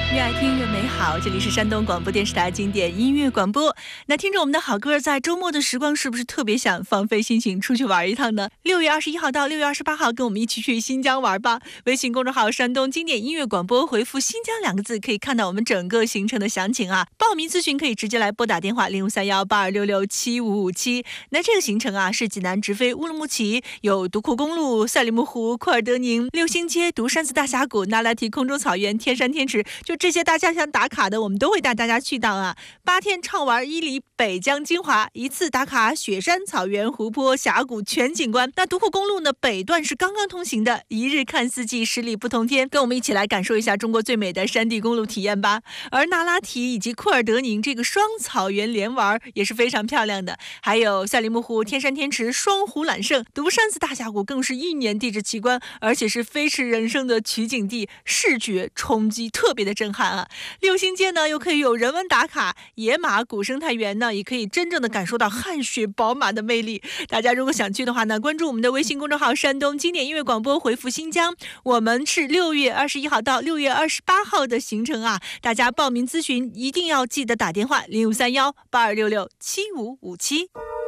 越爱听越美好，这里是山东广播电视台经典音乐广播。那听着我们的好歌，在周末的时光是不是特别想放飞心情出去玩一趟呢？6月21号到6月28号跟我们一起去新疆玩吧。微信公众号山东经典音乐广播，回复新疆2个字，可以看到我们整个行程的详情啊。报名咨询可以直接来拨打电话053182667557。那这个行程啊是济南直飞乌鲁木齐，有独库公路、赛里木湖、库尔德宁、六星街、独山寺大峡谷、那拉提空中草原、天山天池，就这些大家想打卡的，我们都会带大家去到啊。8天畅玩伊犁、北疆、金华，一次打卡雪山、草原、湖泊、峡谷全景观。那独库公路呢，北段是刚刚通行的，一日看四季，10里不同天，跟我们一起来感受一下中国最美的山地公路体验吧。而那拉提以及库尔德宁这个双草原连玩也是非常漂亮的，还有赛里木湖、天山天池、双湖揽胜、独山寺大峡谷更是1年地质奇观，而且是飞驰人生的取景地，视觉冲击特别的震撼啊。六星街呢又可以有人文打卡，野马古生态园呢也可以真正的感受到汗血宝马的魅力。大家如果想去的话呢，关注我们的微信公众号山东经典音乐广播，回复新疆，我们是6月21号到6月28号的行程啊。大家报名咨询一定要记得打电话053182667557。